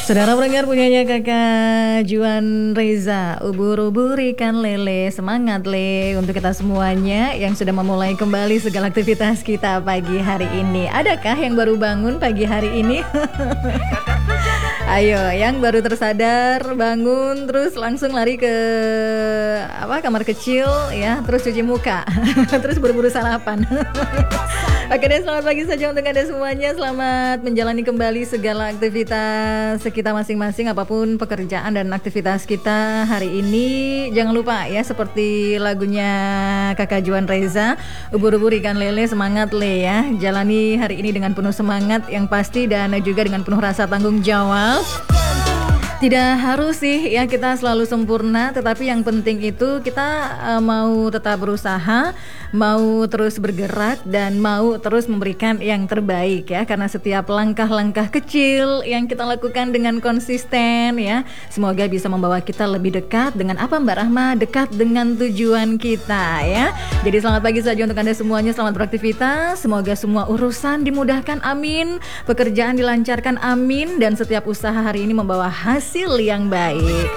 Saudara pendengar, punyanya Kakak Juan Reza, ubur-ubur ikan lele. Semangat le untuk kita semuanya yang sudah memulai kembali segala aktivitas kita pagi hari ini. Adakah yang baru bangun pagi hari ini? Ayo, yang baru tersadar bangun terus langsung lari ke kamar kecil ya, terus cuci muka, terus buru-buru sarapan. Oke deh, selamat pagi saja untuk Anda semuanya. Selamat menjalani kembali segala aktivitas kita masing-masing, apapun pekerjaan dan aktivitas kita hari ini. Jangan lupa ya, seperti lagunya Kakak Juan Reza, ubur-ubur ikan lele, semangat le ya. Jalani hari ini dengan penuh semangat yang pasti dan juga dengan penuh rasa tanggung jawab. Tidak harus sih ya kita selalu sempurna, tetapi yang penting itu kita mau tetap berusaha, mau terus bergerak dan mau terus memberikan yang terbaik ya, karena setiap langkah-langkah kecil yang kita lakukan dengan konsisten ya, semoga bisa membawa kita lebih dekat dengan apa Mbak Rahma, dekat dengan tujuan kita ya. Jadi selamat pagi saja untuk Anda semuanya, selamat beraktivitas, semoga semua urusan dimudahkan, amin, pekerjaan dilancarkan, amin, dan setiap usaha hari ini membawa hasil yang baik.